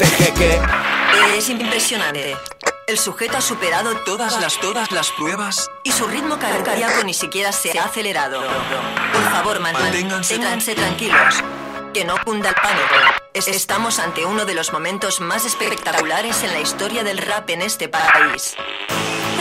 este jeque. Es impresionante. El sujeto ha superado todas las pruebas y su ritmo cardíaco ni siquiera se ha acelerado. Por favor, manténganse tranquilos. Que no cunda el pánico. Estamos ante uno de los momentos más espectaculares en la historia del rap en este país.